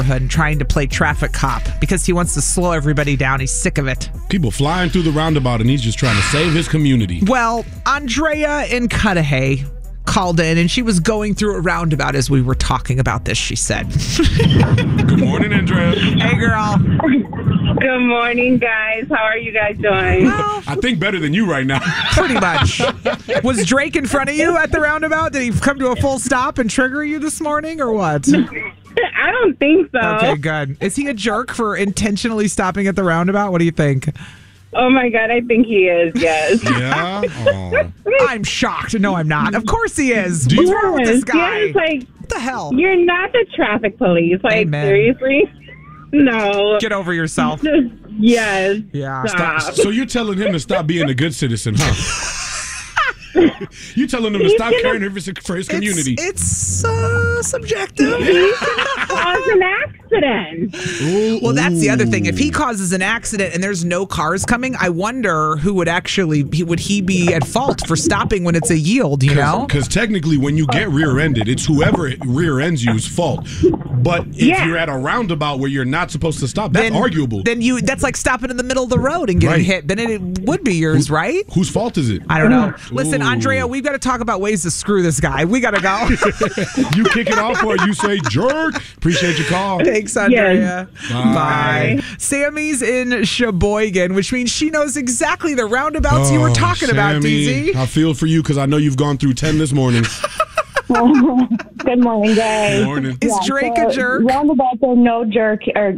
and trying to play traffic cop because he wants to slow everybody down. He's sick of it. People flying through the roundabout and he's just trying to save his community. Well, Andrea in Cudahy called in and she was going through a roundabout as we were talking about this, she said. Good morning, Andrea. Hey, girl. Good morning, guys. How are you guys doing? Well, I think better than you right now. pretty much. Was Drake in front of you at the roundabout? Did he come to a full stop and trigger you this morning or what? I don't think so. Okay, good. Is he a jerk for intentionally stopping at the roundabout? What do you think? Oh, my God. I think he is, yes. Yeah? Oh. I'm shocked. No, I'm not. Of course he is. Do What's you- wrong with this guy? Yes, like, What the hell? you're not the traffic police. Like, Amen. seriously? No. Get over yourself. Yes. Yeah. Stop. So you're telling him to stop being a good citizen, huh? You telling him to stop caring for his community. It's subjective. He can cause an accident. Ooh, Well, that's the other thing. If he ooh. causes an accident and there's no cars coming, I wonder who would actually would he be at fault for stopping when it's a yield? You know? Because technically, when you get rear-ended, it's whoever rear-ends you's fault. But if Yeah. you're at a roundabout where you're not supposed to stop, that's arguable. Then that's like stopping in the middle of the road and getting Right. hit. Then it would be yours, right? Whose fault is it? I don't know. Listen, Ooh. Andrea, we've got to talk about ways to screw this guy. We got to go. You kick it off or you say jerk. Appreciate your call. Thanks, Andrea. Bye. Bye. Sammy's in Sheboygan, which means she knows exactly the roundabouts you were talking about, Sammy, DZ. I feel for you because I know you've gone through 10 this morning. Good morning, guys. Good morning. Is Drake a jerk? Roundabouts are no jerk, or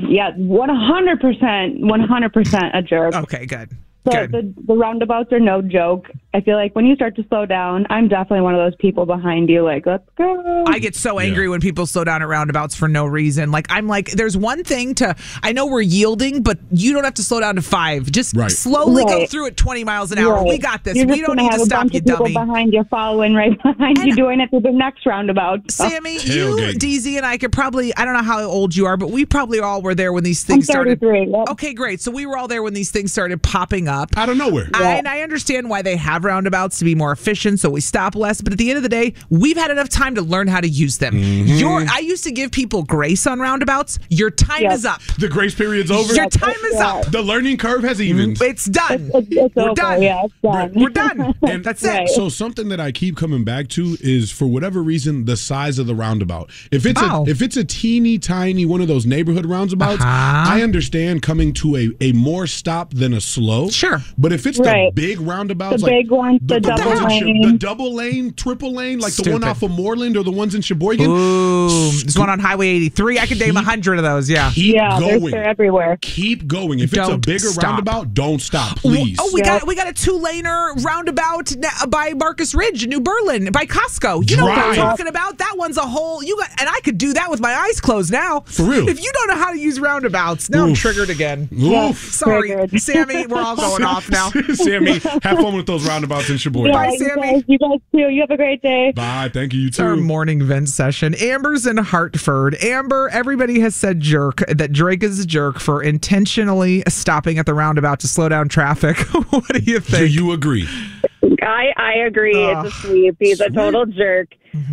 100% a jerk. Okay, good. So Good. the roundabouts are no joke. I feel like when you start to slow down, I'm definitely one of those people behind you, like, let's go. I get so angry when people slow down at roundabouts for no reason. Like, I'm like, there's one thing I know we're yielding, but you don't have to slow down to 5. Just Right. slowly go Right. through at 20 miles an hour. Right. We got this. You're We just don't gonna need have to a stop bunch you, of people dummy. behind you, following right behind you, doing it through the next roundabout. Sammy, you, Tailgate. DZ, and I could probably, I don't know how old you are, but we probably all were there when these things I'm started. 33. Yep. Okay, great. So we were all there when these things started popping up. Out of nowhere. And I understand why they have roundabouts to be more efficient, so we stop less. But at the end of the day, we've had enough time to learn how to use them. I used to give people grace on roundabouts. Your time is up. The grace period's over. Your time is up. The learning curve has evened. It's done. It's We're over. done. Yeah, it's done. We're done. And That's Right. it. So something that I keep coming back to is, for whatever reason, the size of the roundabout. If it's a teeny tiny one of those neighborhood roundabouts, I understand coming to a more stop than a slow. Sure. But if it's Right. the big roundabouts, The like big ones, the double ones in lane. the double lane, triple lane, like the one Stupid. off of Moreland or the ones in Sheboygan. Ooh, there's one on Highway 83. I could name 100 of those. Yeah. Keep Yeah, going. they're everywhere. Keep going. If it's a Don't bigger stop. roundabout, don't stop, please. Oh, we got a 2-laner roundabout by Marcus Ridge, New Berlin, by Costco. You know what I'm Drive. talking about? That one's a whole. And I could do that with my eyes closed now. For real. If you don't know how to use roundabouts, now I'm Oof. triggered again. Oof. Sorry, Triggered. Sammy. We're all going off now. Sammy, have fun with those roundabouts in Sheboygan. Bye, you Sammy. You guys too. You have a great day. Bye. Thank you. You It's our too. morning vent session. Amber's in Hartford. Amber, everybody has said that Drake is a jerk for intentionally stopping at the roundabout to slow down traffic. What do you Do think? you agree? I agree. It's a sweep. He's a total jerk.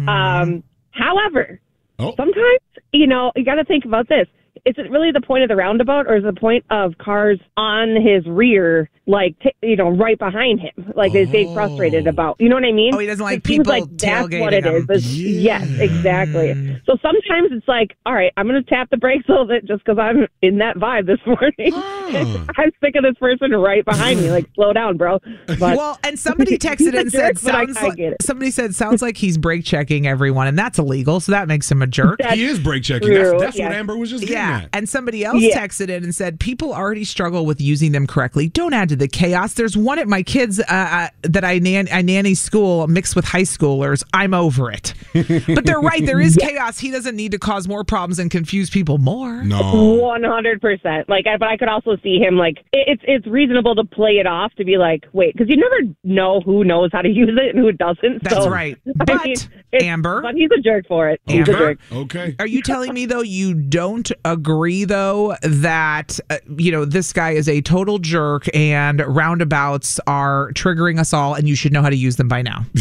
However, sometimes, you got to think about this. Is it really the point of the roundabout, or is it the point of cars on his rear, like, right behind him? Like, they're getting frustrated about, you know what I mean? Oh, he doesn't like It seems people like that's what it tailgating is. him. Yes, exactly. So sometimes it's like, all right, I'm going to tap the brakes a little bit just because I'm in that vibe this morning. I'm sick of this person right behind me. Like, slow down, bro. But Well, and somebody texted He's a and said, jerk, but I get it. somebody said, sounds like he's brake checking everyone, and that's illegal, so that makes him a jerk. He is brake checking. true, That's yes. what Amber was just getting Yeah, at. and somebody else Yeah. texted in and said, people already struggle with using them correctly. Don't add to the chaos. There's one at my kids that I nanny school mixed with high schoolers. I'm over it. But they're right. There is chaos. He doesn't need to cause more problems and confuse people more. No. 100%. Like, but I could also see him, like, it's reasonable to play it off to be like, wait, because you never know who knows how to use it and who doesn't. That's so, right. I But, mean, Amber? But he's a jerk for it. He's a Amber? jerk. Okay. Are you telling me, though, you don't agree, though, that, this guy is a total jerk and roundabouts are triggering us all and you should know how to use them by now?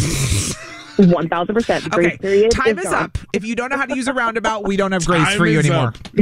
1,000%. Okay, Grace period time is gone. up. If you don't know how to use a roundabout, we don't have grace Time for you is anymore. up.